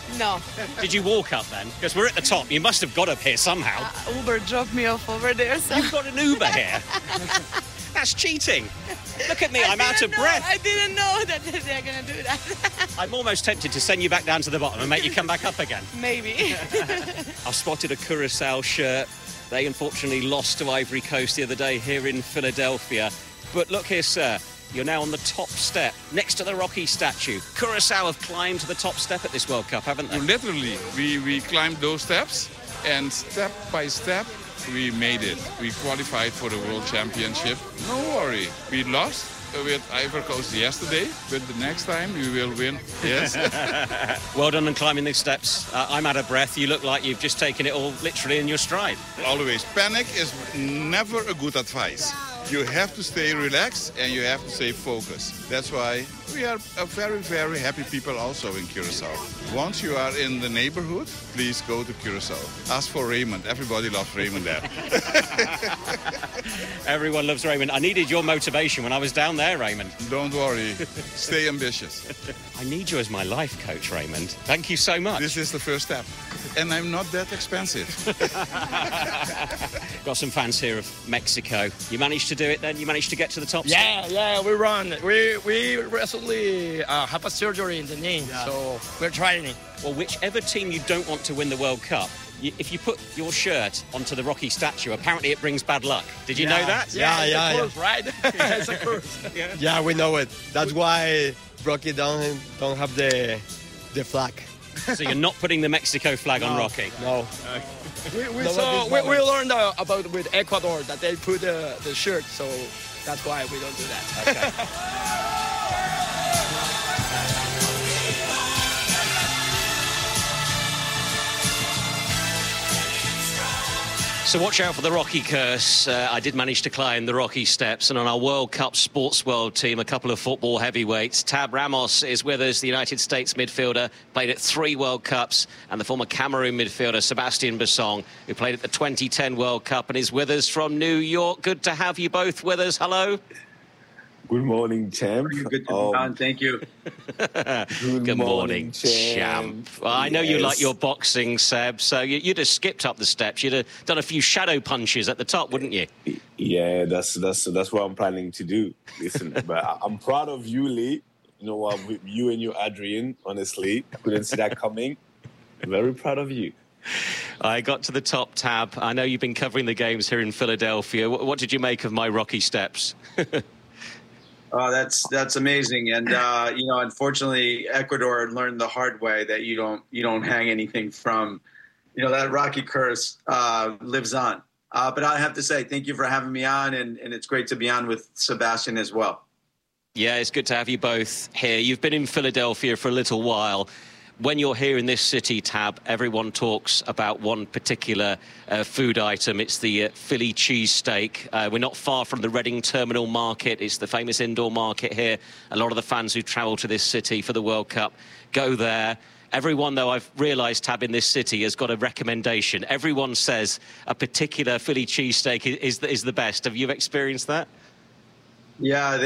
No. Did you walk up then? Because we're at the top. You must have got up here somehow. Uber dropped me off over there. So. You've got an Uber here. That's cheating. Look at me, I'm out of breath. I didn't know that they're going to do that. I'm almost tempted to send you back down to the bottom and make you come back up again. Maybe. I've spotted a Curaçao shirt. They unfortunately lost to Ivory Coast the other day here in Philadelphia. But look here, sir. You're now on the top step, next to the Rocky statue. Curaçao have climbed to the top step at this World Cup, haven't they? Literally, we climbed those steps, and step by step, we made it. We qualified for the World Championship. No worry, we lost with Ivory Coast yesterday, but the next time we will win. Yes. Well done on climbing these steps. I'm out of breath. You look like you've just taken it all literally in your stride. Always, panic is never a good advice. You have to stay relaxed and you have to stay focused. That's why we are a very, very happy people also in Curaçao. Once you are in the neighborhood, please go to Curaçao. Ask for Raymond. Everybody loves Raymond there. Everyone loves Raymond. I needed your motivation when I was down there, Raymond. Don't worry. Stay ambitious. I need you as my life coach, Raymond. Thank you so much. This is the first step. And I'm not that expensive. Got some fans here of Mexico. You managed to do it then? You managed to get to the top? Yeah, we run. We recently have a surgery in the knee, so we're trying it. Well, whichever team you don't want to win the World Cup, if you put your shirt onto the Rocky statue, apparently it brings bad luck. Did you know that? Yeah. Course, right? It's a curse. Yeah, we know it. That's why Rocky don't have the flag. So you're not putting the Mexico flag on Rocky? No. We learned about with Ecuador that they put the shirt, so that's why we don't do that. Okay. So watch out for the Rocky curse. I did manage to climb the Rocky steps. And on our World Cup Sports World team, a couple of football heavyweights. Tab Ramos is with us, the United States midfielder, played at 3 World Cups. And the former Cameroon midfielder, Sebastian Bassong, who played at the 2010 World Cup and is with us from New York. Good to have you both with us. Hello. Good morning, champ. Good to be on. Thank you. Good morning, champ. Well, I know you like your boxing, Seb, so you'd have skipped up the steps. You'd have done a few shadow punches at the top, wouldn't you? Yeah, that's what I'm planning to do. Listen, but I'm proud of you, Lee. You know what, with you and your Adrian, honestly, I couldn't see that coming. Very proud of you. I got to the top, Tab. I know you've been covering the games here in Philadelphia. What did you make of my Rocky steps? Oh, that's amazing. And unfortunately, Ecuador learned the hard way that you don't hang anything from, that Rocky curse lives on. But I have to say, thank you for having me on, and it's great to be on with Sebastian as well. Yeah, it's good to have you both here. You've been in Philadelphia for a little while. When you're here in this city, Tab, everyone talks about one particular food item. It's the Philly cheesesteak. We're not far from the Reading Terminal Market. It's the famous indoor market here. A lot of the fans who travel to this city for the World Cup go there. Everyone, though, I've realised, Tab, in this city has got a recommendation. Everyone says a particular Philly cheesesteak is the best. Have you experienced that? Yeah,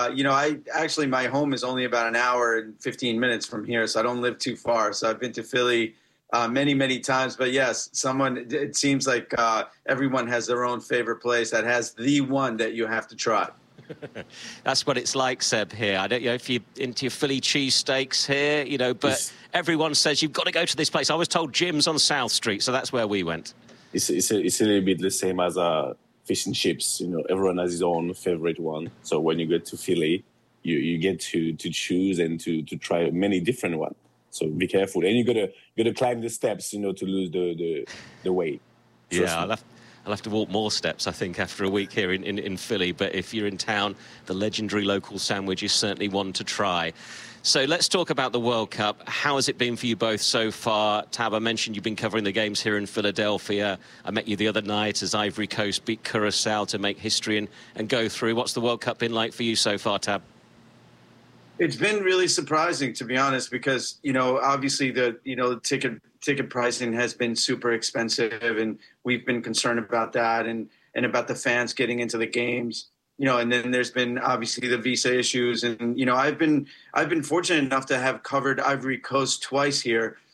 my home is only about an hour and 15 minutes from here, so I don't live too far. So I've been to Philly many, many times. But yes, it seems like everyone has their own favorite place that has the one that you have to try. That's what it's like, Seb, here. I don't know if you're into your Philly cheesesteaks here, but everyone says you've got to go to this place. I was told Jim's on South Street, so that's where we went. It's a little bit the same as fish and chips. Everyone has his own favorite one. So when you get to Philly, you get to choose and to try many different ones. So be careful, and you gotta climb the steps, to lose the weight. Yeah, I'll have to walk more steps, I think, after a week here in Philly. But if you're in town, the legendary local sandwich is certainly one to try. So let's talk about the World Cup. How has it been for you both so far? Tab, I mentioned you've been covering the games here in Philadelphia. I met you the other night as Ivory Coast beat Curaçao to make history and go through. What's the World Cup been like for you so far, Tab? It's been really surprising, to be honest, because, obviously the ticket pricing has been super expensive, and we've been concerned about that and about the fans getting into the games. And then there's been obviously the visa issues, and I've been fortunate enough to have covered Ivory Coast twice here,